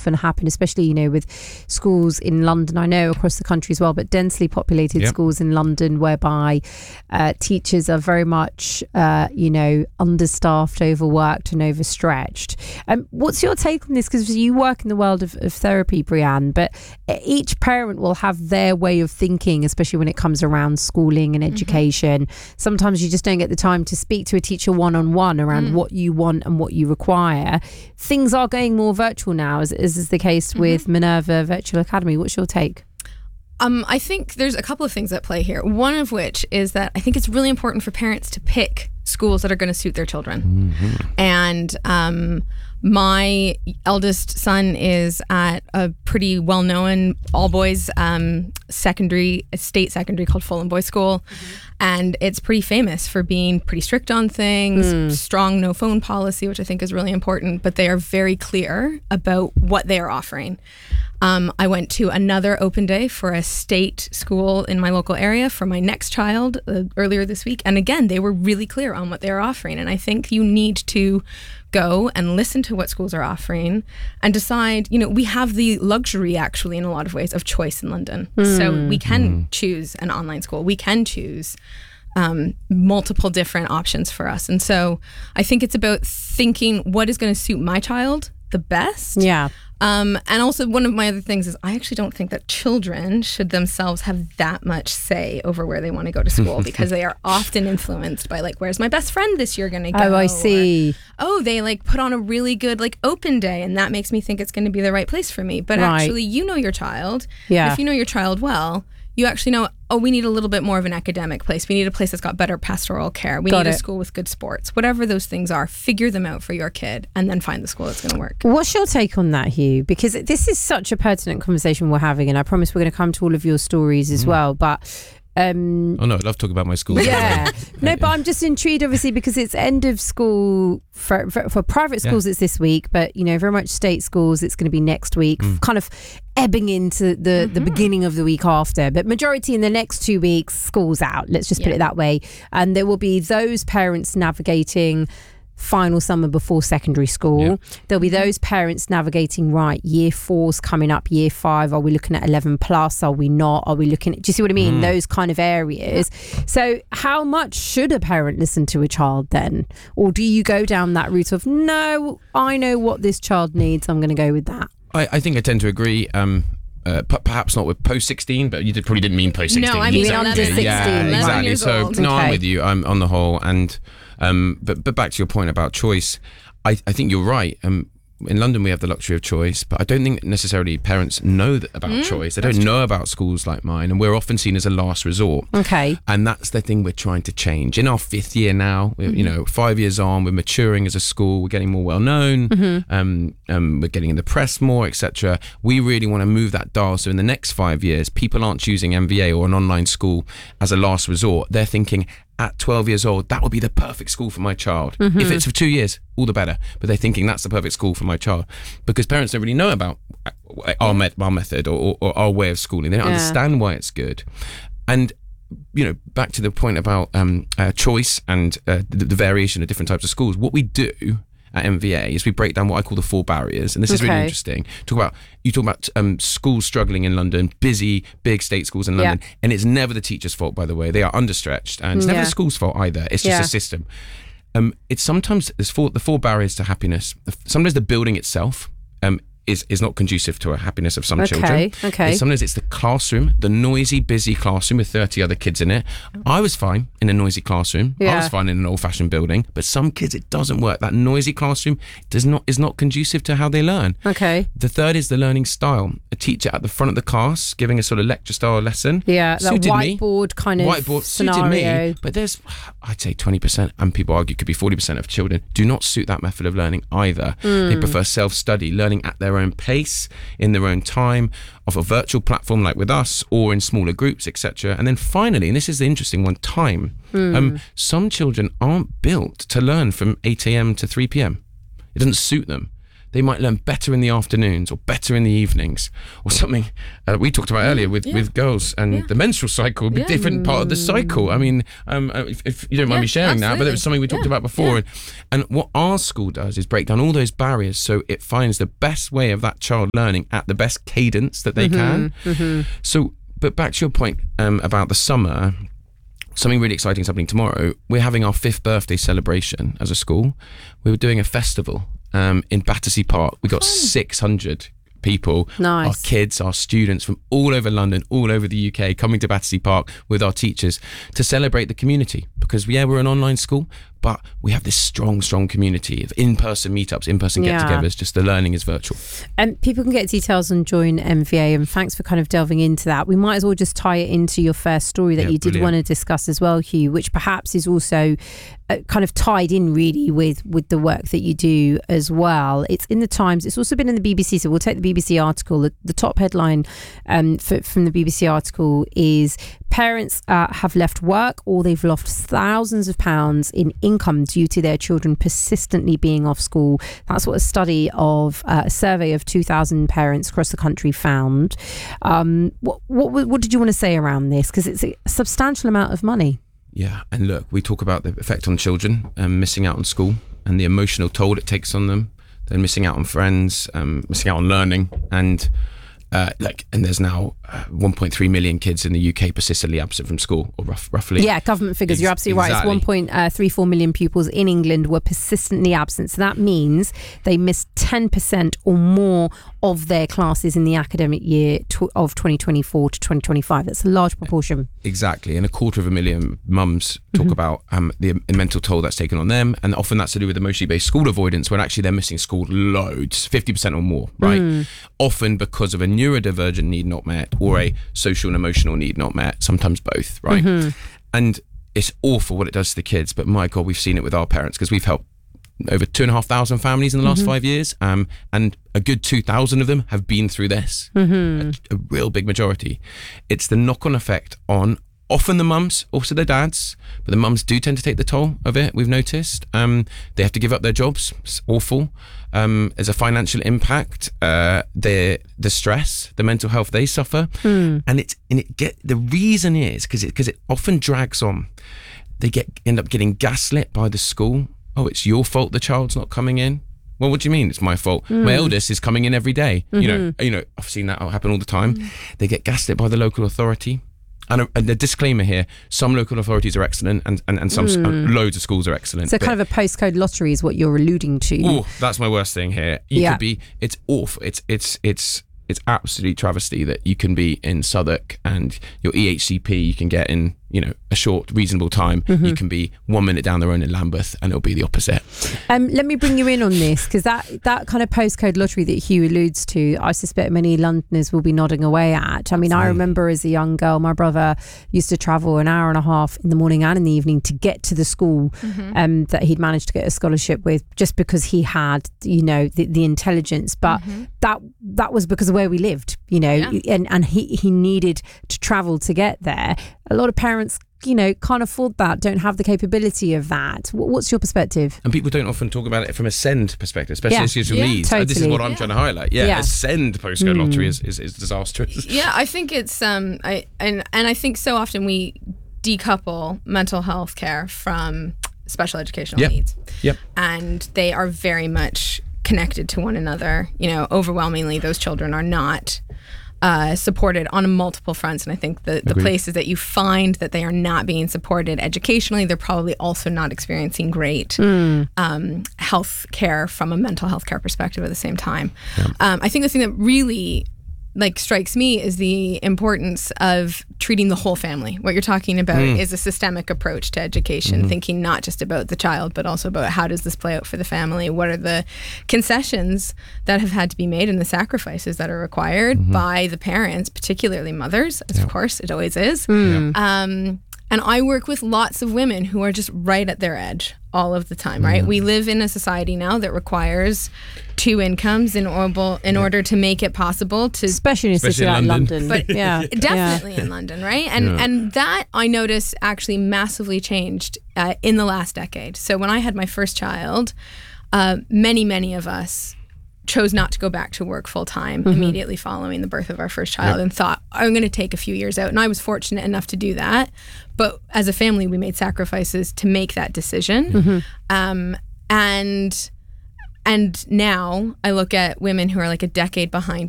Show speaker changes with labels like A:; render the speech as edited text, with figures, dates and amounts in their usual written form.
A: often happen, especially, you know, with schools in London, I know across the country as well, but densely populated schools in London, whereby teachers are very much, you know, understaffed, overworked and overstretched. What's your take on this? Because you work in the world of therapy, Brianne, but each parent will have their way of thinking, especially when it comes around schooling and education. Sometimes you just don't get the time to speak to a teacher one-on-one around what you want and what you require. Things are going more virtual now, as is the case with Minerva Virtual Academy. What's your take?
B: I think there's a couple of things at play here. One of which is that I think it's really important for parents to pick schools that are going to suit their children. And my eldest son is at a pretty well-known all-boys state secondary called Fulham Boys School. And it's pretty famous for being pretty strict on things, strong no phone policy, which I think is really important, but they are very clear about what they are offering. I went to another open day for a state school in my local area for my next child earlier this week. And again, they were really clear on what they are offering. And I think you need to go and listen to what schools are offering and decide, you know, we have the luxury actually in a lot of ways of choice in London. So we can choose an online school. We can choose multiple different options for us. And so I think it's about thinking what is going to suit my child the best.
A: Yeah.
B: And also one of my other things is I actually don't think that children should themselves have that much say over where they want to go to school because they are often influenced by like, where's my best friend this year going to go?
A: Oh, I see.
B: Or, they like put on a really good like open day and that makes me think it's going to be the right place for me. But actually, you know your child. Yeah. And if you know your child well, you actually know, we need a little bit more of an academic place. We need a place that's got better pastoral care. We need a school with good sports. Whatever those things are, figure them out for your kid and then find the school that's going to work.
A: What's your take on that, Hugh? Because this is such a pertinent conversation we're having, and I promise we're going to come to all of your stories as well. But
C: oh no, I love talking about my school.
A: Yeah. No, but I'm just intrigued, obviously, because it's end of school for private schools. It's this week, but you know, very much state schools, it's going to be next week, kind of ebbing into the beginning of the week after. But majority in the next 2 weeks, school's out. Let's just put it that way. And there will be those parents navigating final summer before secondary school. There'll be those parents navigating, right, year 4's coming up, year 5, are we looking at 11 plus, are we not, are we looking at, do you see what I mean, those kind of areas. So how much should a parent listen to a child then, or do you go down that route of, no, I know what this child needs, I'm going to go with that?
C: I think I tend to agree. Perhaps not with post 16, but you probably didn't mean post 16.
B: No, I mean under 16.
C: Yeah, exactly. So
B: old.
C: no, I'm with you. I'm on the whole, and but back to your point about choice, I think you're right. In London, we have the luxury of choice, but I don't think necessarily parents know about choice. They don't know about schools like mine, and we're often seen as a last resort.
A: Okay.
C: And that's the thing we're trying to change. In our 5th year now, you know, 5 years on, we're maturing as a school, we're getting more well-known, we're getting in the press more, etc. We really want to move that dial, so in the next 5 years, people aren't choosing MVA or an online school as a last resort. They're thinking, at 12 years old, that would be the perfect school for my child. If it's for 2 years, all the better. But they're thinking that's the perfect school for my child because parents don't really know about our method or our way of schooling. They don't understand why it's good. And, you know, back to the point about choice and the variation of different types of schools, what we do at MVA is we break down what I call the 4 barriers, and this is really interesting. You talk about schools struggling in London, busy big state schools in London, and it's never the teacher's fault, by the way. They are understretched, and it's never the school's fault either. It's just a system. It's sometimes the 4 barriers to happiness. Sometimes the building itself is not conducive to a happiness of some children. Sometimes it's the classroom, the noisy, busy classroom with 30 other kids in it. I was fine in a noisy classroom. I was fine in an old-fashioned building. But some kids, it doesn't work. That noisy classroom is not conducive to how they learn. The third is the learning style. A teacher at the front of the class giving a sort of lecture-style lesson.
A: Yeah, that whiteboard kind of scenario.
C: Suited me, but there's, I'd say 20%, and people argue could be 40% of children, do not suit that method of learning either. They prefer self-study, learning at their own pace, in their own time, of a virtual platform like with us, or in smaller groups, etc. And then finally, and this is the interesting one, time. Some children aren't built to learn from 8 a.m. to 3 p.m. It doesn't suit them. they might learn better in the afternoons or better in the evenings, or something we talked about earlier with girls and the menstrual cycle, a different part of the cycle. I mean, if you don't mind me sharing that, but it was something we talked about before. And what our school does is break down all those barriers so it finds the best way of that child learning at the best cadence that they can. So, but back to your point about the summer, something really exciting is happening tomorrow. We're having our 5th birthday celebration as a school. We were doing a festival in Battersea Park. We got 600 people, our kids, our students from all over London, all over the UK, coming to Battersea Park with our teachers to celebrate the community. Because we're an online school, but we have this strong community of in-person meetups, in-person get-togethers. Just the learning is virtual. And
A: people can get details on Join MVA, and thanks for kind of delving into that. We might as well just tie it into your first story that you did want to discuss as well, Hugh, which perhaps is also kind of tied in really with the work that you do as well. It's in the Times. It's also been in the BBC. So we'll take the BBC article. The top headline from the BBC article is parents have left work or they've lost thousands of pounds in income due to their children persistently being off school. That's what a study of a survey of 2,000 parents across the country found. What did you want to say around this? Because it's a substantial amount of money.
C: Yeah, and look, we talk about the effect on children, missing out on school and the emotional toll it takes on them. They're missing out on friends, missing out on learning, and there's now 1.3 million kids in the UK persistently absent from school, or roughly. Yeah,
A: government figures. You're absolutely right. It's 1.34 million pupils in England were persistently absent. So that means they missed 10% or more of their classes in the academic year of 2024 to 2025. That's a large proportion.
C: Exactly. And 250,000 mums talk about the mental toll that's taken on them. And often that's to do with emotionally based school avoidance, when actually they're missing school loads, 50% or more, right? Often because of a neurodivergent need not met or a social and emotional need not met, sometimes both, right? And it's awful what it does to the kids, but my God, we've seen it with our parents, because we've helped over 2,500 families in the last 5 years, and a good 2,000 of them have been through this, a real big majority. It's the knock-on effect on often the mums, also the dads, but the mums do tend to take the toll of it, we've noticed. They have to give up their jobs. It's awful. There's a financial impact, the stress, the mental health they suffer. And the reason is because it often drags on. They end up getting gaslit by the school. Oh, it's your fault the child's not coming in. Well, what do you mean it's my fault? My eldest is coming in every day. You know, I've seen that happen all the time. They get gaslit by the local authority. And the disclaimer here, some local authorities are excellent and some loads of schools are excellent.
A: So kind of a postcode lottery is what you're alluding to.
C: Oh, that's my worst thing here. It's awful. It's absolutely travesty that you can be in Southwark and your EHCP you can get in, a short, reasonable time. You can be 1 minute down the road in Lambeth and it'll be the opposite.
A: Let me bring you in on this, because that kind of postcode lottery that Hugh alludes to, I suspect many Londoners will be nodding away at. I mean, I remember as a young girl, my brother used to travel an hour and a half in the morning and in the evening to get to the school that he'd managed to get a scholarship with, just because he had, the intelligence. But that was because of where we lived, and he needed to travel to get there. A lot of parents, can't afford that, don't have the capability of that. What's your perspective?
C: And people don't often talk about it from a SEND perspective, especially as social needs. Totally. This is what I'm trying to highlight. A SEND postcode lottery is disastrous.
B: Yeah, I think it's I think so often we decouple mental health care from special educational needs. And they are very much connected to one another. Overwhelmingly those children are not supported on multiple fronts, and I think the places that you find that they are not being supported educationally, they're probably also not experiencing great health care from a mental health care perspective at the same time. I think the thing that really strikes me is the importance of treating the whole family. What you're talking about is a systemic approach to education, thinking not just about the child, but also about how does this play out for the family? What are the concessions that have had to be made and the sacrifices that are required by the parents, particularly mothers, as of course it always is. And I work with lots of women who are just right at their edge all of the time, right? We live in a society now that requires 2 incomes in order to make it possible to...
A: Especially in a city like London.
B: But definitely in London, right? And that I noticed actually massively changed in the last decade. So when I had my first child, many of us chose not to go back to work full time immediately following the birth of our first child, and thought, I'm going to take a few years out. And I was fortunate enough to do that. But as a family, we made sacrifices to make that decision. And now I look at women who are like a decade behind